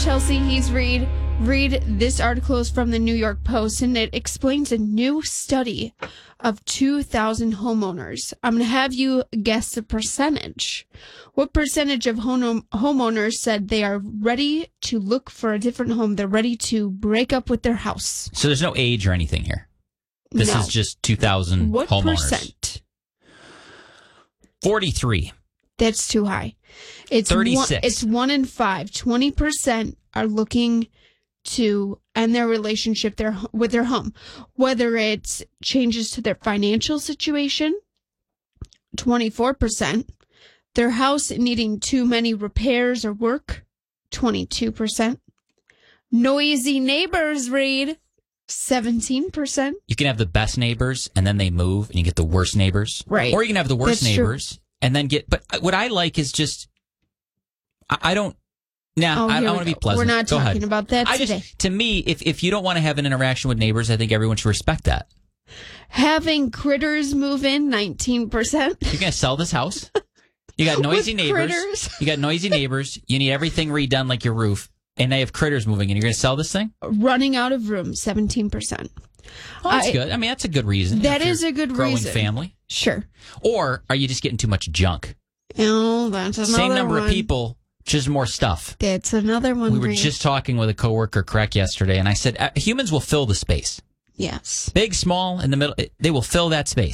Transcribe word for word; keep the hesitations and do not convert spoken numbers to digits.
Chelsea. He's Reed. Read, this article is from the New York Post, and it explains a new study of two thousand homeowners. I'm going to have you guess the percentage. What percentage of home- homeowners said they are ready to look for a different home? They're ready to break up with their house. So there's no age or anything here. This No. is just two thousand What homeowners. percent? forty-three. That's too high. It's thirty-six. One, it's one in five. twenty percent are looking to end their relationship their, with their home, whether it's changes to their financial situation, twenty-four percent, their house needing too many repairs or work, twenty-two percent, noisy neighbors, Reed, seventeen percent. You can have the best neighbors and then they move and you get the worst neighbors. Right. Or you can have the worst That's true. neighbors and then get, but what I like is just, I, I don't, Now, Oh, I, I here want we to be go. pleasant. We're not Go talking ahead. about that I today. Just, to me, if, if you don't want to have an interaction with neighbors, I think everyone should respect that. Having critters move in, nineteen percent. You're going to sell this house. You got noisy With neighbors. critters. You got noisy neighbors. You need everything redone like your roof. And they have critters moving in. You're going to sell this thing? Running out of room, seventeen percent. Oh, that's I- good. I mean, that's a good reason. That if is you're a good growing reason. family. Sure. Or are you just getting too much junk? Oh, that's another Same number one. of people, just more stuff. That's another one. We were Reed. just talking with a coworker, Craig, yesterday, and I said, uh, humans will fill the space. Yes. Big, small, in the middle, they will fill that space.